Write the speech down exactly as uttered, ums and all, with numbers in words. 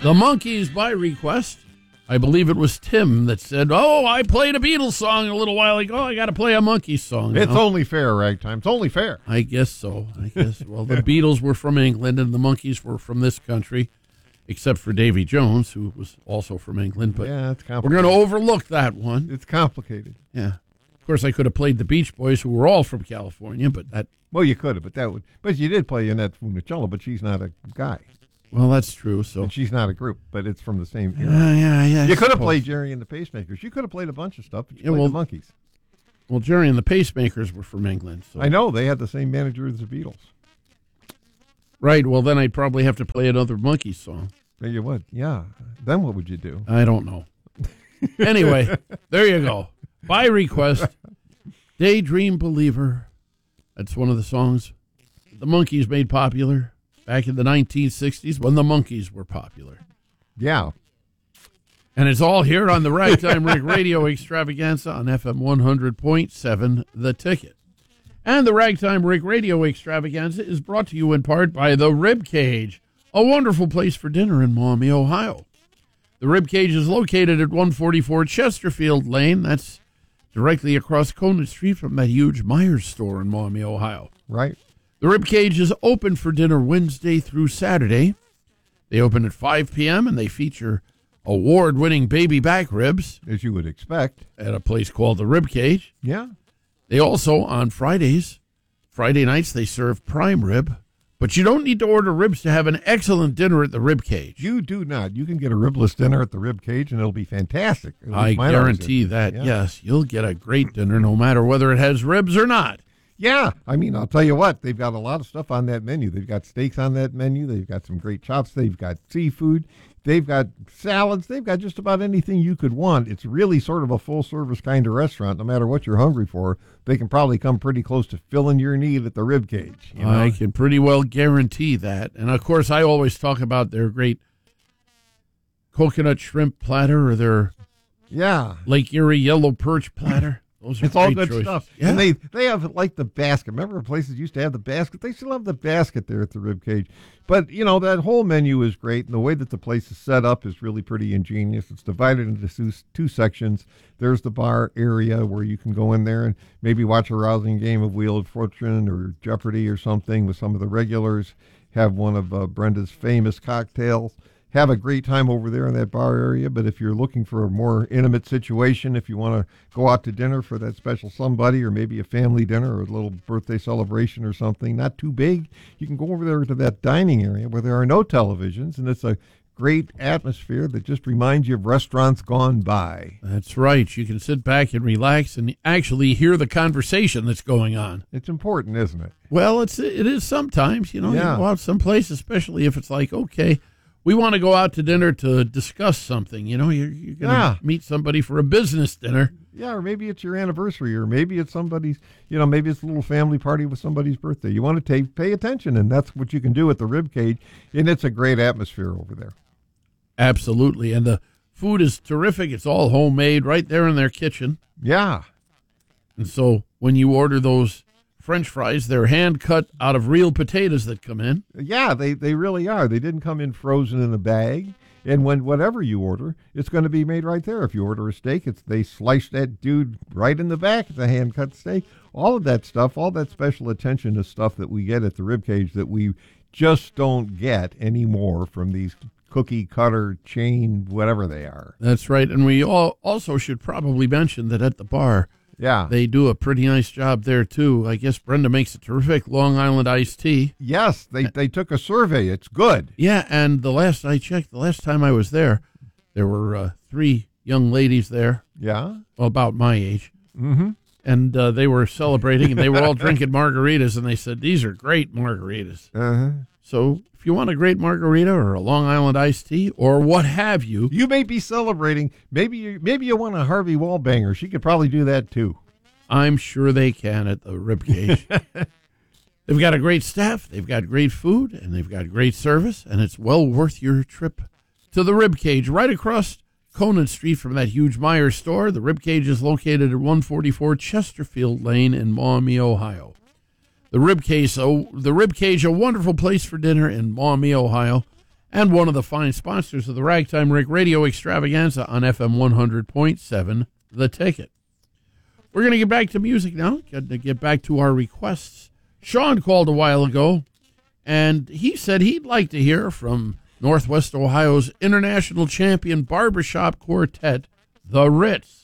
The Monkees by request. I believe it was Tim that said, oh, I played a Beatles song a little while ago. I got to play a Monkees song. It's know? only fair, Ragtime. It's only fair. I guess so. I guess. Well, the Beatles were from England and the Monkees were from this country, except for Davy Jones, who was also from England. But yeah, it's we're going to overlook that one. It's complicated. Yeah. Of course, I could have played the Beach Boys, who were all from California, but that... Well, you could have, but that would... But you did play Annette Funicello, but she's not a guy. Well, that's true. So and she's not a group, but it's from the same era. Yeah, yeah, yeah. You could have played Jerry and the Pacemakers. You could have played a bunch of stuff, but you yeah, played well, the Monkees. Well, Jerry and the Pacemakers were from England. So. I know. They had the same manager as the Beatles. Right. Well, then I'd probably have to play another Monkees song. There you would. Yeah. Then what would you do? I don't know. Anyway, there you go. By request, Daydream Believer. That's one of the songs the Monkees made popular back in the nineteen sixties when the Monkees were popular. Yeah. And it's all here on the Ragtime Rick Radio Extravaganza on F M one hundred point seven, The Ticket. And the Ragtime Rick Radio Extravaganza is brought to you in part by The Rib Cage, a wonderful place for dinner in Maumee, Ohio. The Rib Cage is located at one forty-four Chesterfield Lane. That's directly across Conant Street from that huge Myers store in Maumee, Ohio. Right. The Rib Cage is open for dinner Wednesday through Saturday. They open at five p.m. and they feature award-winning baby back ribs. As you would expect. At a place called the Rib Cage. Yeah. They also, on Fridays, Friday nights, they serve prime rib. But you don't need to order ribs to have an excellent dinner at the Rib Cage. You do not. You can get a ribless dinner at the Rib Cage, and it'll be fantastic. I guarantee that, yeah. Yes. You'll get a great dinner no matter whether it has ribs or not. Yeah, I mean, I'll tell you what, they've got a lot of stuff on that menu. They've got steaks on that menu. They've got some great chops. They've got seafood. They've got salads. They've got just about anything you could want. It's really sort of a full-service kind of restaurant. No matter what you're hungry for, they can probably come pretty close to filling your need at the Rib Cage. You know? I can pretty well guarantee that. And, of course, I always talk about their great coconut shrimp platter or their yeah Lake Erie yellow perch platter. Those are it's all great good choices. stuff. Yeah. And they, they have, like, the basket. Remember places used to have the basket? They still have the basket there at the Rib Cage. But, you know, that whole menu is great, and the way that the place is set up is really pretty ingenious. It's divided into two, two sections. There's the bar area where you can go in there and maybe watch a rousing game of Wheel of Fortune or Jeopardy or something with some of the regulars, have one of uh, Brenda's famous cocktails. Have a great time over there in that bar area, but if you're looking for a more intimate situation, if you want to go out to dinner for that special somebody or maybe a family dinner or a little birthday celebration or something, not too big, you can go over there to that dining area where there are no televisions, and it's a great atmosphere that just reminds you of restaurants gone by. That's right. You can sit back and relax and actually hear the conversation that's going on. It's important, isn't it? Well, it's it is sometimes, you know, yeah. you go out someplace, especially if it's like, okay, we want to go out to dinner to discuss something. You know, you're, you're going to yeah. meet somebody for a business dinner. Yeah, or maybe it's your anniversary, or maybe it's somebody's, you know, maybe it's a little family party with somebody's birthday. You want to take, pay attention, and that's what you can do at the Rib Cage, and it's a great atmosphere over there. Absolutely, and the food is terrific. It's all homemade right there in their kitchen. Yeah. And so when you order those French fries, they're hand cut out of real potatoes that come in. Yeah, they, they really are. They didn't come in frozen in a bag. And when whatever you order, it's going to be made right there. If you order a steak, it's they slice that dude right in the back. It's a hand cut steak. All of that stuff, all that special attention is stuff that we get at the Rib Cage that we just don't get anymore from these cookie cutter chain, whatever they are. That's right. And we all also should probably mention that at the bar, yeah, they do a pretty nice job there, too. I guess Brenda makes a terrific Long Island iced tea. Yes, they, they took a survey. It's good. Yeah, and the last I checked, the last time I was there, there were uh, three young ladies there. Yeah? Well, about my age. Mm-hmm. And uh, they were celebrating, and they were all drinking margaritas, and they said, these are great margaritas. Uh-huh. So if you want a great margarita or a Long Island iced tea or what have you. You may be celebrating. Maybe you, maybe you want a Harvey Wallbanger. She could probably do that, too. I'm sure they can at the Rib Cage. They've got a great staff, they've got great food, and they've got great service, and it's well worth your trip to the Rib Cage right across Conant Street from that huge Myers store. The Rib Cage is located at one forty-four Chesterfield Lane in Maumee, Ohio. The Rib Cage, oh, the Rib Cage, a wonderful place for dinner in Maumee, Ohio. and one of the fine sponsors of the Ragtime Rick Radio Extravaganza on F M one hundred point seven, The Ticket. We're going to get back to music now, get to get back to our requests. Sean called a while ago, and he said he'd like to hear from Northwest Ohio's international champion barbershop quartet, The Ritz.